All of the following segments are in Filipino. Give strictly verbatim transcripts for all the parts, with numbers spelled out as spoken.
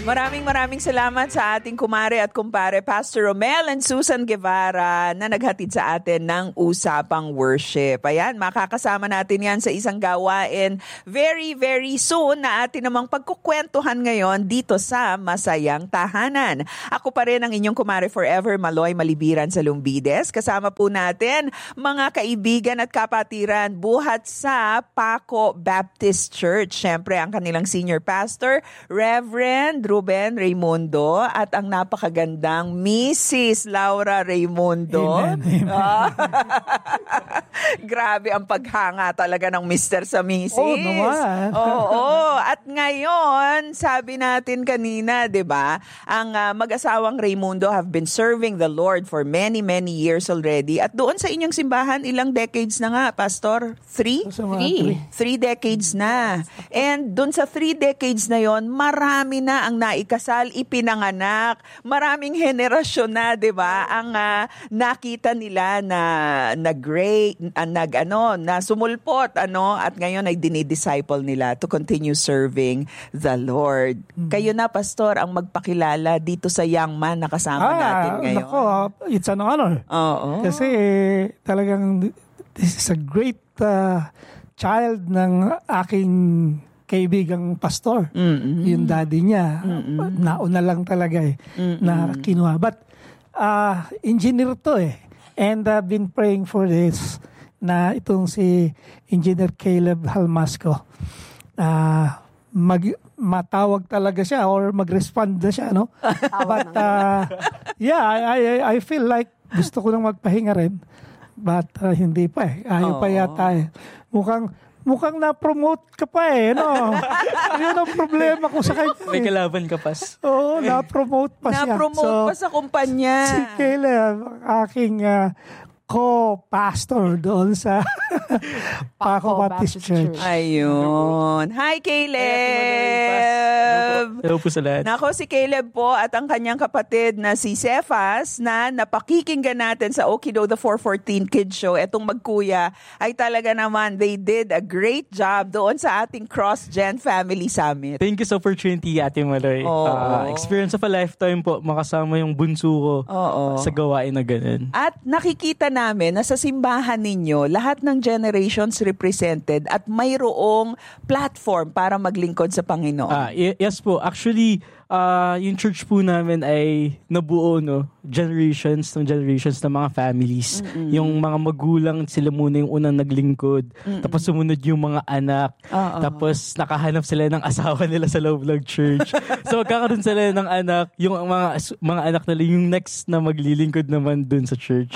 Maraming maraming salamat sa ating kumare at kumpare, Pastor Romel and Susan Guevara, na naghatid sa atin ng Usapang Worship. Ayan, makakasama natin yan sa isang gawain very, very soon na atin namang pagkukwentuhan ngayon dito sa Masayang Tahanan. Ako pa rin ang inyong kumare forever, Maloy Malibiran sa Lumbides. Kasama po natin mga kaibigan at kapatiran buhat sa Paco Baptist Church. Siyempre, ang kanilang senior pastor, Reverend Ruben Raimundo, at ang napakagandang Missus Laura Raimundo. Amen, amen. Ah, grabe ang paghanga talaga ng mister sa Missus. Oo naman. Oo. At ngayon, sabi natin kanina, di ba, ang uh, mag-asawang Raimundo have been serving the Lord for many, many years already. At doon sa inyong simbahan, ilang decades na nga, Pastor? Three? Three. Three decades na. And doon sa three decades na yon, marami na ang naikasal, ipinanganak. Maraming henerasyon na, 'di ba? Ang uh, nakita nila na nag-great, uh, nag ano, na sumulpot ano, at ngayon ay dinidisciple nila to continue serving the Lord. Mm-hmm. Kayo na, Pastor, ang magpakilala dito sa young man na kasama ah, natin ngayon. Nako, it's an honor. Oo. Kasi eh, talagang this is a great uh, child ng aking kaibigang pastor. Mm-hmm. Yung daddy niya. Mm-hmm. Nauna lang talaga eh. Mm-hmm. Na kinuha. But uh, engineer to eh. And I've uh, been praying for this na itong si Engineer Caleb Halmasco. Uh, mag, matawag talaga siya or mag-respond na siya, no? But uh, yeah, I, I, I feel like gusto ko nang magpahinga rin. But uh, hindi pa eh. Ayaw oh. pa yata eh. Mukhang Mukhang na-promote ka pa eh, no? Yun ang problema ko sa kanya. May kalaban ka pas. Oo, na-promote pa siya. Na-promote so, pa sa kumpanya. Si Caleb, aking uh, co-pastor doon sa Paco Baptist Church. Ayun. Hi, Caleb! Hello po sa lahat. Nako, si Caleb po at ang kanyang kapatid na si Cephas na napakikinggan natin sa Okido the four fourteen Kids Show. Etong magkuya ay talaga naman, they did a great job doon sa ating Cross-Gen Family Summit. Thank you sa opportunity, Ate Maloy. Oh. Uh, experience of a lifetime po, makasama yung bunso ko oh, oh. sa gawain na ganun. At nakikita namin na sa simbahan ninyo, lahat ng generations represented at mayroong platform para maglingkod sa Panginoon. Ah, y- yes po. Actually, uh, yung church po namin ay nabuo, no? Generations ng generations ng mga families. Mm-mm. Yung mga magulang, sila muna yung unang naglingkod. Mm-mm. Tapos sumunod yung mga anak. Uh-oh. Tapos nakahanap sila ng asawa nila sa loob ng church. So magkakaroon sila ng anak. Yung mga mga anak nila, yung next na maglilingkod naman dun sa church.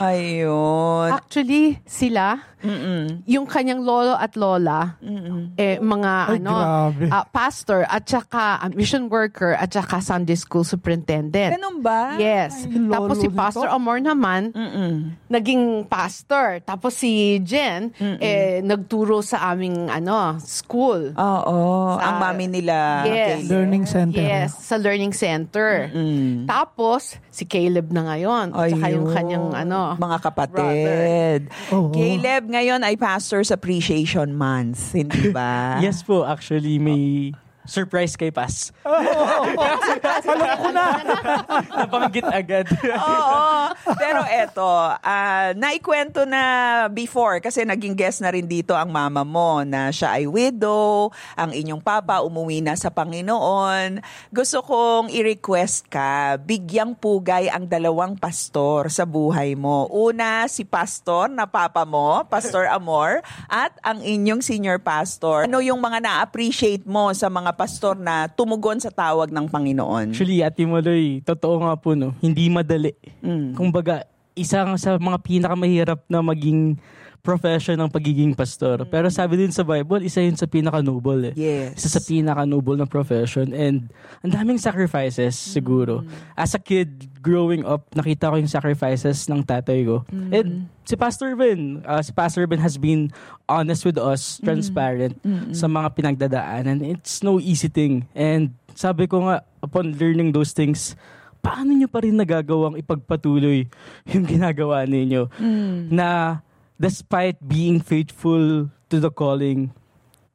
Ayun. Actually, sila, Mm-mm. yung kanyang lolo at lola, Mm-mm. eh, mga Ay, ano, uh, pastor at saka uh, mission worker at saka Sunday school superintendent. Ganun ba? Yes. Ay, tapos si Pastor dito? Amor naman, Mm-mm. naging pastor. Tapos si Jen, Mm-mm. eh, nagturo sa aming ano, school. Oo. Sa, ang mami nila. Yes. Caleb. Learning center. Yes, sa learning center. Mm-mm. Tapos, si Caleb na ngayon. At saka yung kanyang ano, mga kapatid. Oo. Caleb ngayon ay Pastor's Appreciation Month, hindi ba? Yes po, actually may surprise kay Pas. Oh, oh, oh. Alam ko na. Nabanggit agad. Oo. Pero eto, uh, naikwento na before kasi naging guest na rin dito ang mama mo na siya ay widow, ang inyong papa umuwi na sa Panginoon. Gusto kong i-request ka, bigyang pugay ang dalawang pastor sa buhay mo. Una, si pastor na papa mo, Pastor Amor, at ang inyong senior pastor. Ano yung mga na-appreciate mo sa mga pastor na tumugon sa tawag ng Panginoon? Actually, Ate Maloy, totoo nga po, no? Hindi madali. Mm. Kumbaga, isa nga sa mga pinakamahirap na maging profession ng pagiging pastor. Mm. Pero sabi din sa Bible, isa yun sa pinaka-noble. Eh. Yes. Isa sa pinaka-noble na profession. And ang daming sacrifices, siguro. Mm. As a kid, growing up, nakita ko yung sacrifices ng tatay ko. Mm. And si Pastor Ben, uh, si Pastor Ben has been honest with us, transparent Mm. sa mga pinagdadaanan. It's no easy thing. And sabi ko nga, upon learning those things, paano nyo pa rin nagagawang ipagpatuloy yung ginagawa ninyo? Mm. Na despite being faithful to the calling,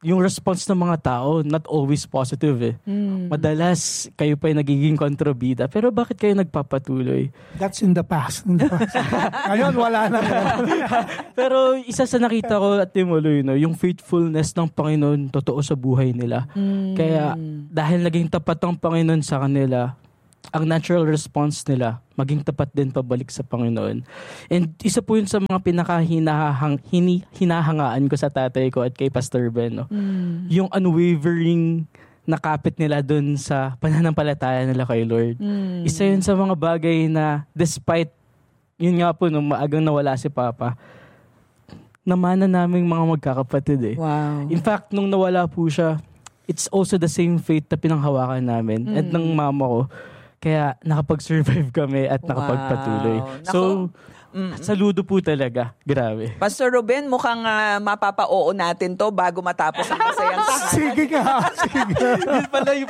yung response ng mga tao, not always positive eh. Mm. Madalas, kayo pa yung nagiging kontrabida. Pero bakit kayo nagpapatuloy? That's in the past. In the past. Ngayon, wala na. Pero isa sa nakita ko at Timuloy, no, yung faithfulness ng Panginoon totoo sa buhay nila. Mm. Kaya dahil naging tapat ang Panginoon sa kanila, ang natural response nila, maging tapat din pabalik sa Panginoon. And isa po yun sa mga pinakahinahang, hini, hinahangaan ko sa tatay ko at kay Pastor Ben. No? Mm. Yung unwavering nakapit nila dun sa pananampalataya nila kay Lord. Mm. Isa yun sa mga bagay na despite, yun nga po, nung maagang nawala si Papa, namana naming mga magkakapatid eh. Wow. In fact, nung nawala po siya, it's also the same fate na pinanghawakan namin Mm. at ng mama ko. Kaya nakapag-survive kami at nakapagpatuloy. Wow. So, Mm. saludo po talaga. Grabe. Pastor Ruben, mukhang uh, mapapa-oo natin to bago matapos ang masayang tahanan. Sige ka. Sige ka. Yun pala yung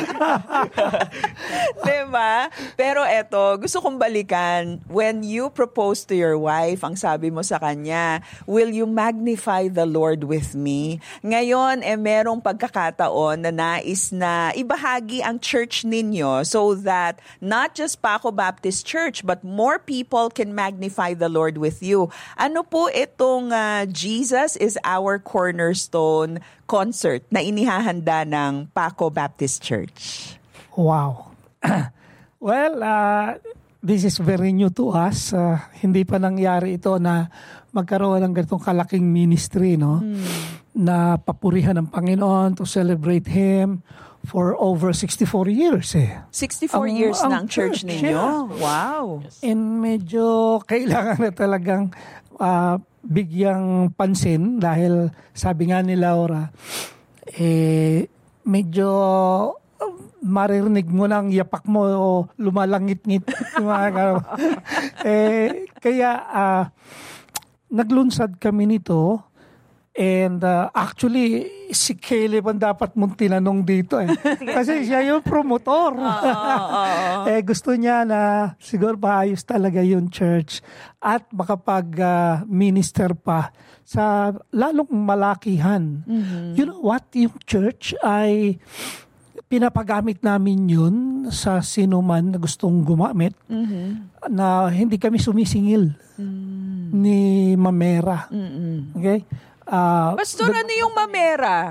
Diba? Pero eto, gusto kong balikan, when you propose to your wife, ang sabi mo sa kanya, will you magnify the Lord with me? Ngayon, eh, merong pagkakataon na nais na ibahagi ang church ninyo so that not just Paco Baptist Church, but more people can magnify the Lord with you. Ano po itong uh, Jesus is Our Cornerstone concert na inihahanda ng Paco Baptist Church? Wow. Well, uh, this is very new to us. Uh, hindi pa nangyari ito na magkaroon ng ganitong kalaking ministry, no? Hmm. Na papurihan ng Panginoon, to celebrate Him for over sixty-four years eh. sixty-four Ang- years ang ng church, church, ninyo. yeah. Wow. And medyo kailangan na talagang uh, bigyang pansin dahil sabi nga ni Laura, eh, medyo uh, maririnig mo ng yapak mo o lumalangit-ngit. yung mga ganun. eh, kaya uh, naglunsad kami nito. And uh, actually, si Caleb ang dapat mong tinanong dito eh. Kasi siya yung promotor. eh, gusto niya na siguro maayos talaga yung church at makapag-minister uh, pa sa lalong malakihan. Mm-hmm. You know what? Yung church ay pinapagamit namin yun sa sino man na gustong gumamit Mm-hmm. na hindi kami sumisingil Mm-hmm. ni Mamera. Mm-hmm. Okay? Uh, Pastor, ano yung mamera?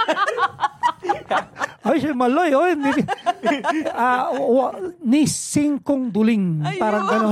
Ay, siya maloy. Oh, ni, uh, ni singkong duling. Ayun. Parang gano'n.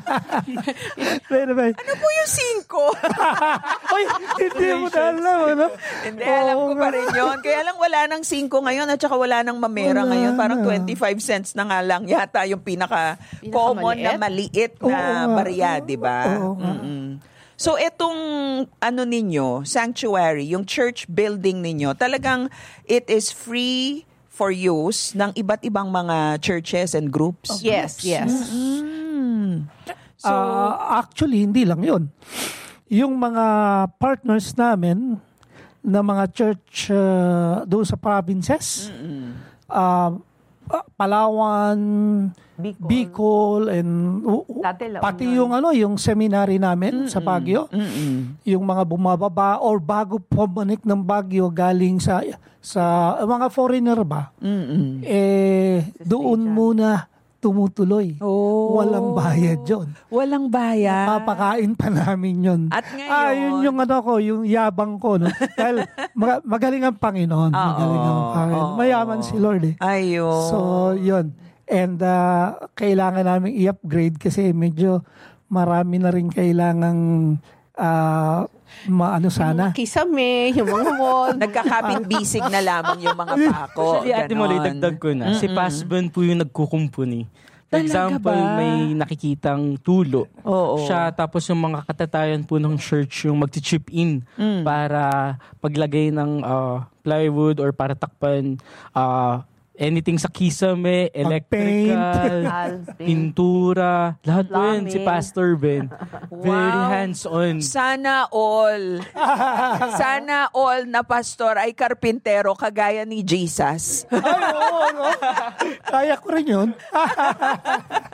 Ano po yung cinco? Ay, hindi mo na alam. Ano? Hindi, alam ko pa rin yun. Kaya lang wala ng cinco ngayon at saka wala ng mamera Wala ngayon. Parang na. twenty-five cents na nga lang yata yung pinaka-common na maliit na Oo, barya, di ba? oo. Mm-mm. So, itong ano ninyo, sanctuary, yung church building ninyo, talagang it is free for use ng iba't ibang mga churches and groups? Yes, yes. Mm. So, Uh, actually, hindi lang yun. Yung mga partners namin na mga church uh, doon sa provinces, uh, Palawan, Bicol. Bicol, and uh, Dati, La pati Union. yung ano, yung seminary namin sa Baguio. mm-mm. Yung mga bumababa or bago pumanik ng Baguio galing sa sa mga foreigner ba, Mm-mm. eh doon muna tumutuloy. Oh. Walang bayad yun. Walang bayad. Papakain pa namin yun. At ngayon- Ah, yun yung ano ko, yung yabang ko. No? Dahil mag- magaling ang Panginoon. Oo. Magaling ang Panginoon. Oo. Mayaman si Lord eh. Ayun. So, yun. And uh, kailangan namin i-upgrade kasi medyo marami na rin kailangang uh, maano sana. Kisame, yung mga mall. Nagkakapit-bisig na lamang yung mga pako. Actually, Ate Molly, Ganon. dagdag ko na. Si Pasban po yung nagkukumpuni. For Talaga example, ba? may nakikitang tulo. Oo. Siya, tapos yung mga katatayan po ng church yung magti-chip in Mm. para paglagay ng uh, plywood or para takpan uh, anything sa kisame, electrical, Alpin. pintura, lahat po yun si Plumbing. Pastor Ben. Very Wow. hands-on. Sana all, sana all na pastor ay karpintero kagaya ni Jesus. Ay, oo, no? Kaya ko rin yun.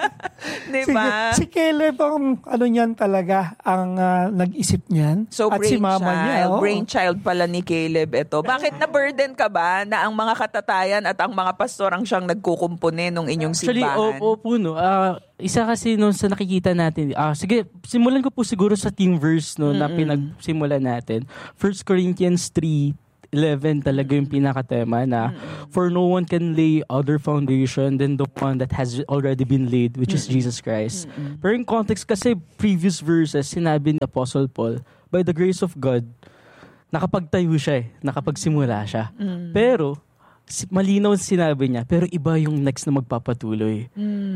Di Sige, ba? si Caleb ang ano niyan talaga, ang ah, nag-isip niyan. So, at si mama niya. brainchild. oo. Brainchild pala ni Caleb ito. Bakit na-burden ka ba na ang mga katatayan at ang mga pastor ang siyang nagkukumpune nung inyong Actually, simbahan? opo po, no. Ah, isa kasi no, sa nakikita natin, ah, sige, simulan ko po siguro sa team verse no, na pinagsimulan natin. First Corinthians three eleven talaga yung pinakatema na for no one can lay other foundation than the one that has already been laid, which is Jesus Christ. Pero in context kasi previous verses, sinabi ni Apostle Paul, by the grace of God, nakapagtayo siya eh, nakapagsimula siya. Pero, si- malinaw sinabi niya, pero iba yung next na magpapatuloy.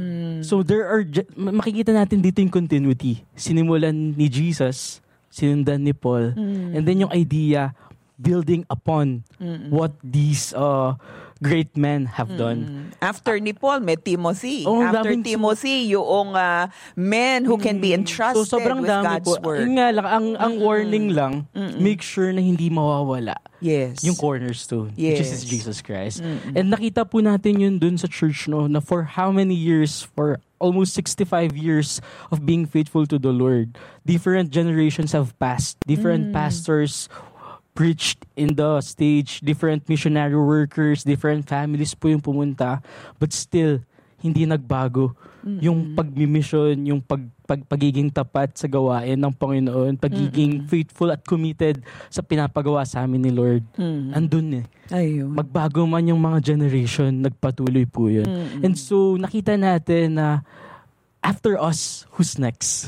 So there are, ju- ma- makikita natin dito yung continuity. Sinimulan ni Jesus, sinundan ni Paul, and then yung idea, building upon what these uh, great men have done. After ni Paul, may Timothy. Oh, After daming- Timothy, yung uh, men who can be entrusted So sobrang with dami God's po. word. Yun nga lang, ang, ang warning lang, make sure na hindi mawawala Yes. yung cornerstone, which Yes. is Jesus Christ. And nakita po natin yun dun sa church, no, na for how many years, for almost sixty-five years of being faithful to the Lord, different generations have passed, different pastors preached in the stage, different missionary workers, different families po yung pumunta, but still, hindi nagbago. Yung pagmimission, yung pag, pag, pagiging tapat sa gawain ng Panginoon, pagiging faithful at committed sa pinapagawa sa amin ni Lord. Andun eh. Ayun. Magbago man yung mga generation, nagpatuloy po yun. And so, nakita natin na after us, who's next?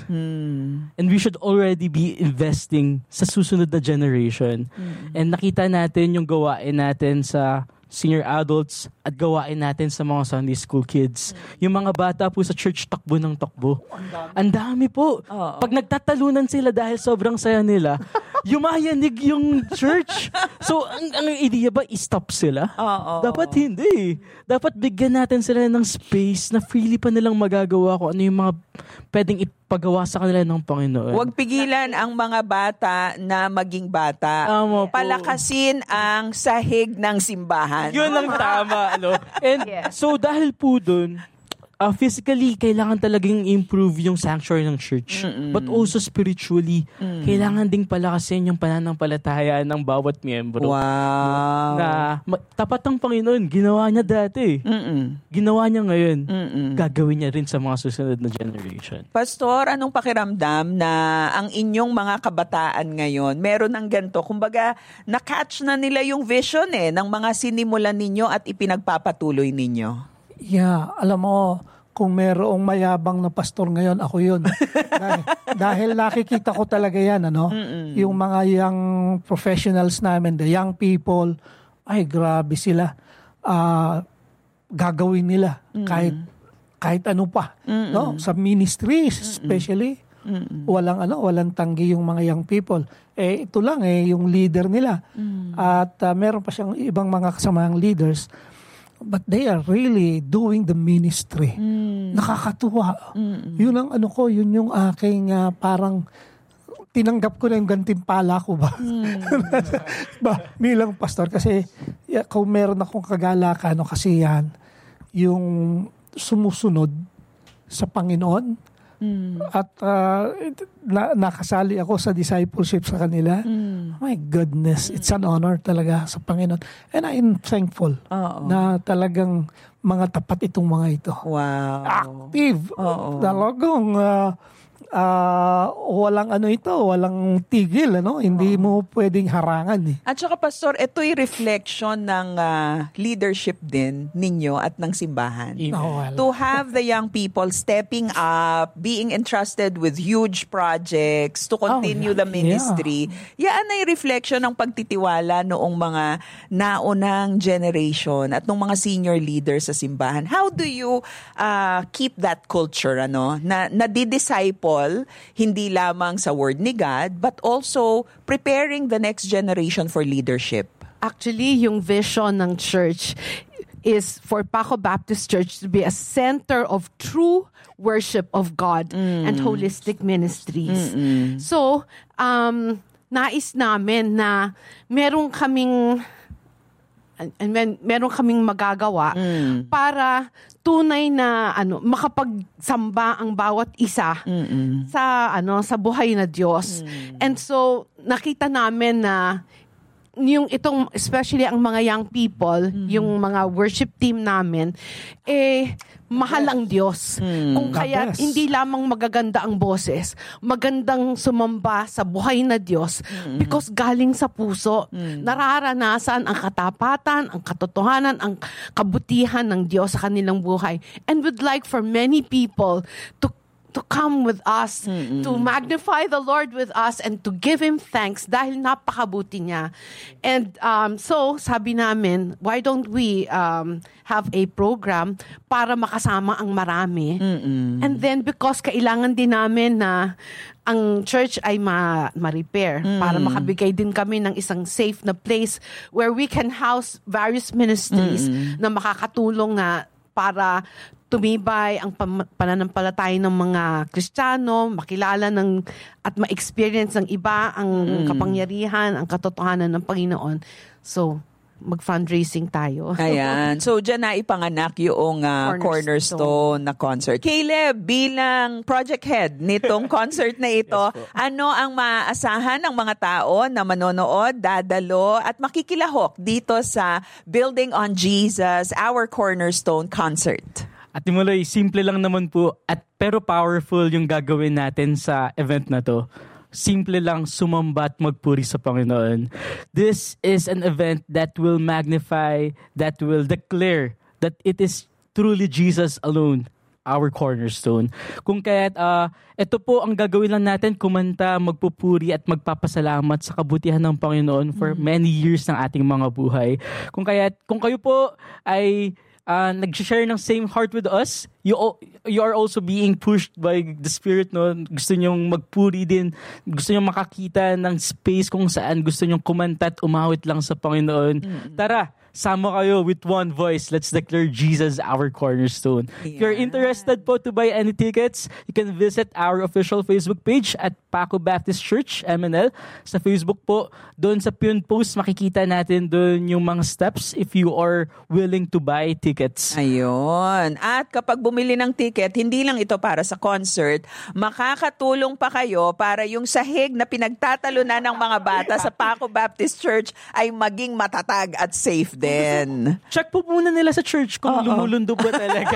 And we should already be investing sa susunod na generation. And nakita natin yung gawain natin sa senior adults at gawain natin sa mga Sunday school kids. Yung mga bata po sa church, takbo ng takbo. Ang dami po. Oo. Pag nagtatalunan sila dahil sobrang saya nila, yumayanig yung church. So, ang, ang idea ba, i-stop sila? Oo. Dapat hindi. Dapat bigyan natin sila ng space na freely pa nilang magagawa kung ano yung mga pwedeng ipagawa sa kanila ng Panginoon. Huwag pigilan ang mga bata na maging bata. Tama po. Palakasin ang sahig ng simbahan. Yun ang tama, ano? And so dahil po dun, uh, physically, kailangan talagang improve yung sanctuary ng church. But also spiritually, kailangan ding palakasin yung pananampalataya ng bawat miyembro. Wow. Na ma- tapat ang Panginoon, ginawa niya dati. Mm-mm. Ginawa niya ngayon. Mm-mm. Gagawin niya rin sa mga susunod na generation. Pastor, anong pakiramdam na ang inyong mga kabataan ngayon, meron ng ganito? Kumbaga, na-catch na nila yung vision eh, ng mga sinimulan ninyo at ipinagpapatuloy ninyo. Yeah, alam mo, kung merong mayabang na pastor ngayon, ako yun. dahil, dahil nakikita ko talaga yan, ano? Yung mga young professionals namin, the young people, ay grabe sila. Ah, gagawin nila kahit kahit ano pa, no? Sa ministries especially. Walang ano, walang tanggi yung mga young people. Eh ito lang eh yung leader nila. At ah, meron pa siyang ibang mga kasamahang leaders. But they are really doing the ministry. Nakakatuwa. Yun ang ano ko, yun yung aking ah, parang tinanggap ko na yung gantimpala ko ba? ba bilang pastor. Kasi yeah, kung meron akong kagalakan, no, kasi yan, yung sumusunod sa Panginoon, at uh, na, nakasali ako sa discipleship sa kanila. My goodness, it's an honor talaga sa Panginoon. And I'm thankful Oo. na talagang mga tapat itong mga ito. Wow. Active. Oo. Talagang uh, uh, walang ano ito, walang tigil. Ano? Hindi mo pwedeng harangan. Eh. At saka, Pastor, ito'y reflection ng ah, leadership din ninyo at ng simbahan. Oh, well. To have the young people stepping up, being entrusted with huge projects to continue Oh, yeah. the ministry, yan ay reflection ng pagtitiwala noong mga naunang generation at ng mga senior leaders sa simbahan. How do you uh, keep that culture, ano, na nadidisciple hindi lamang sa word ni God, but also preparing the next generation for leadership? Actually, yung vision ng church is for Paco Baptist Church to be a center of true worship of God and holistic ministries. So, um, nais namin na meron kaming and men, meron kaming magagawa mm. para tunay na ano makapagsamba ang bawat isa Mm-mm. sa ano sa buhay na Diyos. Mm. And so nakita namin na yung itong especially ang mga young people, mm-hmm. yung mga worship team namin, eh mahal ang Diyos. Mm. Kung kaya hindi lamang magaganda ang boses, magandang sumamba sa buhay na Diyos mm-hmm. because galing sa puso, mm. nararanasan ang katapatan, ang katotohanan, ang kabutihan ng Diyos sa kanilang buhay. And would like for many people to to come with us, Mm-mm. to magnify the Lord with us, and to give Him thanks dahil napakabuti niya. And um, so, sabi namin, why don't we um, have a program para makasama ang marami? Mm-mm. And then, because kailangan din namin na ang church ay ma- ma-repair mm. para makabigay din kami ng isang safe na place where we can house various ministries Mm-mm. na makakatulong na para tumibay ang pananampalataya ng mga Kristiyano, makilala ng at ma-experience ng iba ang mm. kapangyarihan, ang katotohanan ng Panginoon. So, mag-fundraising tayo. Ayan. So, dyan na ipanganak yung uh, Cornerstone. Cornerstone na concert. Caleb, bilang project head nitong concert na ito, yes, ano ang maaasahan ng mga tao na manonood, dadalo, at makikilahok dito sa Building on Jesus, Our Cornerstone concert? At Timoy, simple lang naman po at pero powerful yung gagawin natin sa event na to. Simple lang sumamba at magpuri sa Panginoon. This is an event that will magnify, that will declare that it is truly Jesus alone, our cornerstone. Kung kaya't uh, ito po ang gagawin lang natin, kumanta, magpupuri at magpapasalamat sa kabutihan ng Panginoon for mm-hmm. many years ng ating mga buhay. Kung kaya't kung kayo po ay Uh, nag-share ng same heart with us, you you are also being pushed by the Spirit, no? Gusto nyong magpuri din, gusto nyong makakita ng space kung saan gusto nyong kumanta at umawit lang sa Panginoon. Mm-hmm. Tara, sama kayo with one voice. Let's declare Jesus our cornerstone. Yeah. If you're interested po to buy any tickets, you can visit our official Facebook page at Paco Baptist Church, M N L. Sa Facebook po, doon sa pin post, makikita natin doon yung mga steps if you are willing to buy tickets. Ayun. At kapag bumili ng ticket, hindi lang ito para sa concert, makakatulong pa kayo para yung sahig na pinagtatalunan ng mga bata sa Paco Baptist Church ay maging matatag at safe din. Check po muna nila sa church kung Uh-oh. lumulundo ba talaga.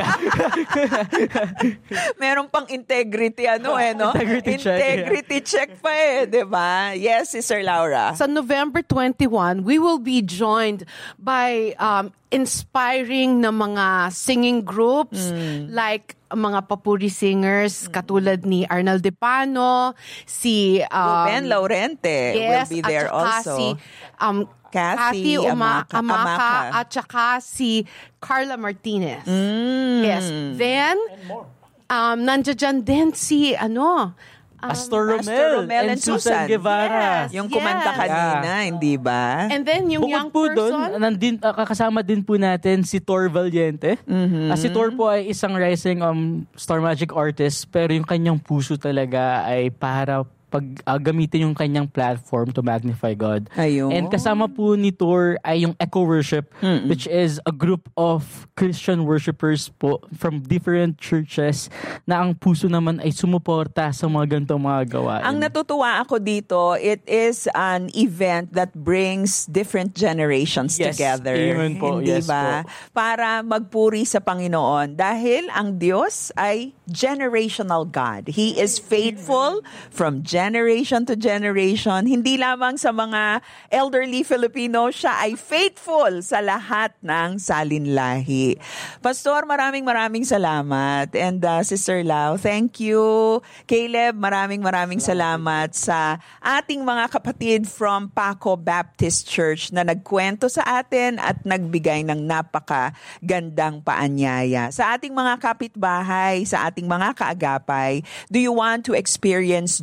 Meron pang integrity ano eh, no? Integrity, integrity check, check pa eh, di ba? Yes, Sister Laura. Sa November twenty-first, we will be joined by um, inspiring na mga singing groups mm. like mga papuri singers mm. katulad ni Arnel Depano, si um, Ruben Laurente yes, will be there at also. Si, um, Kathy, Kathy Uma- Amaka, Amaka, Amaka at saka si Carla Martinez. Mm. Yes. Then, um, nandiyan din si, ano, Um, Pastor Romel, Pastor Romel and, and Susan Guevara. Yes, yung kumanta yes. kanina, yeah. hindi ba? And then yung Bukod young po person. doon, nandin, uh, kakasama din po natin si Tor Valiente. Mm-hmm. Uh, si Tor po ay isang rising um, Star Magic artist, pero yung kanyang puso talaga ay para pag uh, gamitin yung kanyang platform to magnify God. Ayun. And kasama po ni Tor ay yung Echo Worship, mm-mm. which is a group of Christian worshipers po from different churches na ang puso naman ay sumuporta sa mga ganitong mga gawain. Ang natutuwa ako dito, it is an event that brings different generations yes, together. Amen po. Hindi yes ba? Po. Para magpuri sa Panginoon. Dahil ang Diyos ay generational God. He is faithful from generation to generation. Hindi lamang sa mga elderly Filipino, siya ay faithful sa lahat ng salinlahi. Pastor, maraming maraming salamat. And uh, Sister Lau, thank you. Caleb, maraming maraming salamat sa ating mga kapatid from Paco Baptist Church na nagkwento sa atin at nagbigay ng napakagandang paanyaya. Sa ating mga kapitbahay, sa ating mga kaagapay, do you want to experience Jesus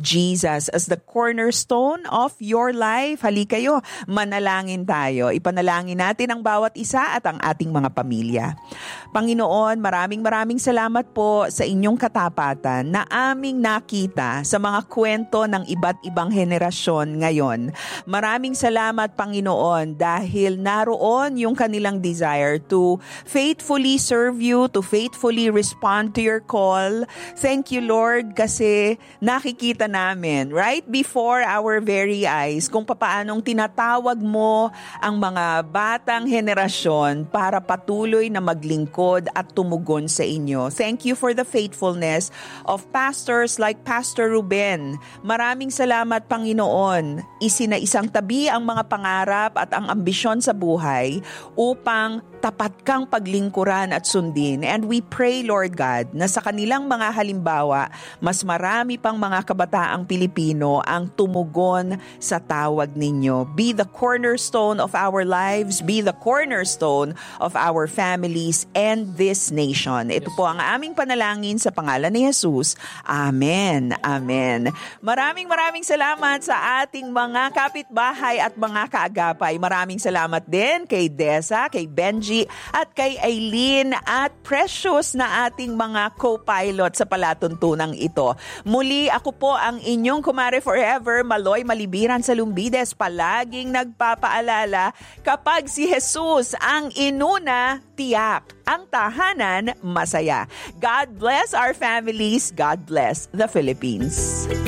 Jesus as the cornerstone of your life. Hali kayo, manalangin tayo. Ipanalangin natin ang bawat isa at ang ating mga pamilya. Panginoon, maraming maraming salamat po sa inyong katapatan na aming nakita sa mga kwento ng iba't ibang henerasyon ngayon. Maraming salamat, Panginoon, dahil naroon yung kanilang desire to faithfully serve you, to faithfully respond to your call. Thank you, Lord, kasi nakikita namin right before our very eyes kung papaanong tinatawag mo ang mga batang henerasyon para patuloy na maglingkod at tumugon sa inyo. Thank you for the faithfulness of pastors like Pastor Ruben. Maraming salamat, Panginoon. Isinaisang tabi ang mga pangarap at ang ambisyon sa buhay upang tapat kang paglingkuran at sundin. And we pray, Lord God, na sa kanilang mga halimbawa, mas marami pang mga kabataang Pilipino ang tumugon sa tawag ninyo. Be the cornerstone of our lives, be the cornerstone of our families and this nation. Ito po ang aming panalangin sa pangalan ni Jesus. Amen. Amen. Maraming maraming salamat sa ating mga kapitbahay at mga kaagapay. Maraming salamat din kay Desa, kay Benji, at kay Aileen at Precious na ating mga co-pilot sa palatuntunang ito. Muli, ako po ang inyong kumare forever, Maloy Malibiran sa Lumbides, palaging nagpapaalala, kapag si Jesus ang inuna, tiyak ang tahanan masaya. God bless our families. God bless the Philippines.